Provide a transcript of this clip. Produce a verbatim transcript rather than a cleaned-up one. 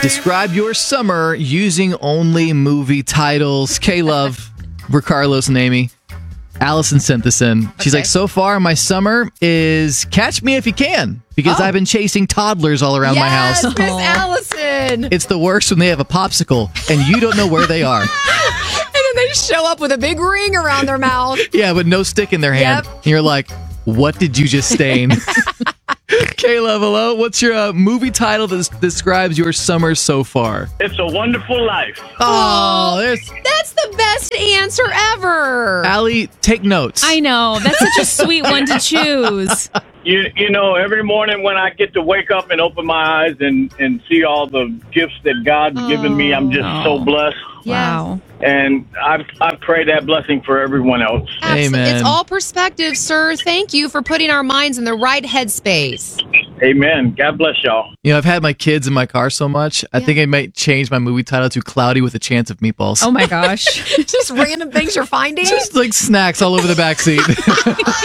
Describe your summer using only movie titles. K-Love, Carlos and Amy. Allison sent this in. She's Okay. like, so far, my summer is Catch Me If You Can, because Oh. I've been chasing toddlers all around my Yes, house. Miss Allison. It's the worst when they have a popsicle and you don't know where they are. And then they show up with a big ring around their mouth. Yeah, but no stick in their hand. Yep. And you're like, what did you just stain? K-Love, hello. What's your uh, movie title that s- describes your summer so far? It's a Wonderful Life. Oh, there's That's the best answer ever. Allie. Take notes. I know. That's such a sweet one to choose. You you know, every morning when I get to wake up and open my eyes and, and see all the gifts that God's given me, I'm just so blessed. Wow. And I I pray that blessing for everyone else. Absol- Amen. It's all perspective, sir. Thank you for putting our minds in the right headspace. Amen. God bless y'all. You know, I've had my kids in my car so much, I think I might change my movie title to Cloudy with a Chance of Meatballs. Oh my gosh. Just random things you're finding. Just like snacks all over the back seat.